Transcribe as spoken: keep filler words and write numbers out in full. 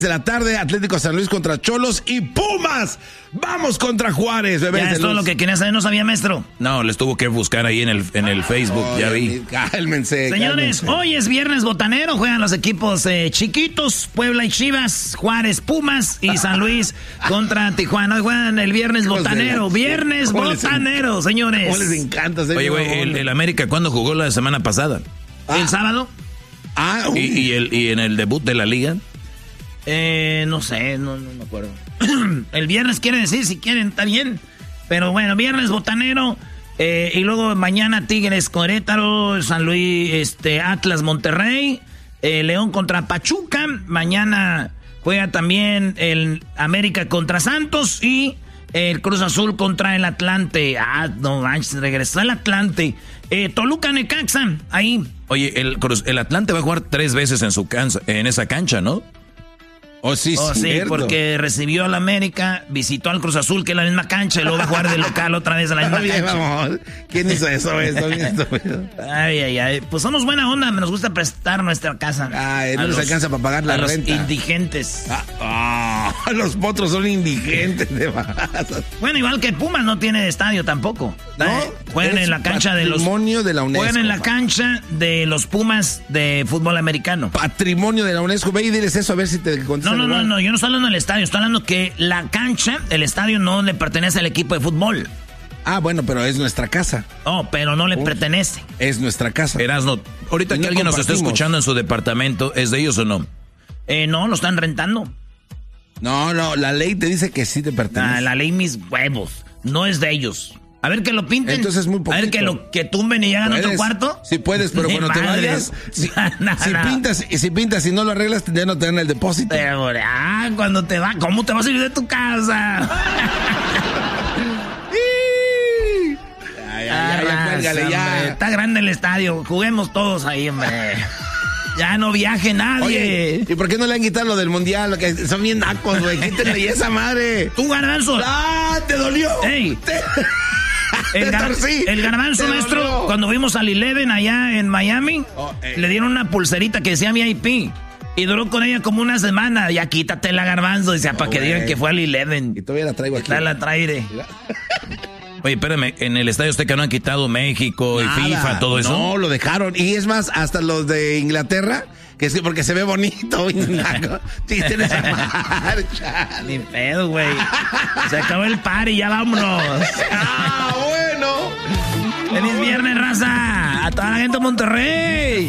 de la tarde, Atlético San Luis contra Cholos y Pumas. Vamos contra Juárez, bebés. Ya es todo lo que quería saber, ¿no sabía, maestro? No, les tuvo que buscar ahí en el, en el Facebook, oh, ya vi. Cálmense, Señores, cálmense. Hoy es viernes botanero, juegan los equipos eh, chiquitos, Puebla y Chivas, Juárez, Pumas y San Luis contra Tijuana. Hoy juegan el viernes botanero, viernes botanero, les, señores. ¿Cómo les encanta? Oye, güey, el, el América, ¿cuándo jugó la semana pasada? Ah. ¿El sábado? Ah, ¿Y, y, el, ¿Y en el debut de la liga? Eh, no sé, no, no me acuerdo. El viernes quiere decir, si quieren, está bien. Pero bueno, viernes botanero. Eh, y luego mañana Tigres Querétaro, San Luis, este, Atlas Monterrey, eh, León contra Pachuca. Mañana juega también el América contra Santos y el Cruz Azul contra el Atlante. Ah, no manches, regresó el Atlante. Eh, Toluca Necaxa, ahí. Oye, el, el Atlante va a jugar tres veces en, su cancha, en esa cancha, ¿no? Oh, sí, oh, sí, cierto. porque recibió al América, visitó al Cruz Azul, que es la misma cancha, y luego va a jugar de local otra vez a la misma Bien, cancha. vamos. ¿Quién hizo eso? Esto, esto, esto? Ay, ay, ay. Pues somos buena onda, nos gusta prestar nuestra casa. Ay, no les alcanza para pagar la a renta. Los indigentes. Ah, oh, los potros son indigentes de más. Bueno, igual que Pumas no tiene estadio tampoco. ¿No? Juegan en la cancha de los... Patrimonio de la UNESCO. Juegan en la cancha de los Pumas de fútbol americano. Patrimonio de la UNESCO. Ve y diles eso a ver si te contestan. No, no, no, no, yo no estoy hablando del estadio, estoy hablando que la cancha, el estadio no le pertenece al equipo de fútbol. Ah, bueno, pero es nuestra casa. Oh, pero no le Uf, pertenece. Es nuestra casa. Erasno, ahorita no que alguien nos está escuchando en su departamento, ¿es de ellos o no? Eh, no, lo están rentando. No, no, la ley te dice que sí te pertenece. Ah, la ley mis huevos, no es de ellos. A ver que lo pinten. Entonces es muy poquito. A ver que lo que tumben y hagan otro cuarto. Sí puedes, pero cuando te vayas, si, no, si no. pintas y si pintas y no lo arreglas, ya no te dan el depósito. Pero, ah, cuando te va, ¿cómo te vas a ir de tu casa? ay, ay, ay, ya, cuélgale, ya. Está grande el estadio, juguemos todos ahí, hombre. Ya no viaje nadie. Oye, ¿y por qué no le han quitado lo del mundial? Lo que son bien nacos, güey. Quítenle esa madre. Tú, Garbanzo. ¡Ah, te dolió! ¡Ey! Te... El, gar el Garbanzo, maestro, dolió. Cuando vimos al Eleven allá en Miami, oh, eh. le dieron una pulserita que decía V I P. Y duró con ella como una semana. Ya quítatela, Garbanzo. Dice, oh, para que wey. digan que fue al Eleven. Y todavía la traigo aquí. Está la traire. Oye, espérame, en el Estadio Azteca no han quitado México y Nada, FIFA, todo eso. No, lo dejaron. Y es más, hasta los de Inglaterra, que es porque se ve bonito. Chisten esa marcha. Ni pedo, güey. Se acabó el party, ya vámonos. Ah, bueno. Feliz viernes, raza. A toda la gente de Monterrey.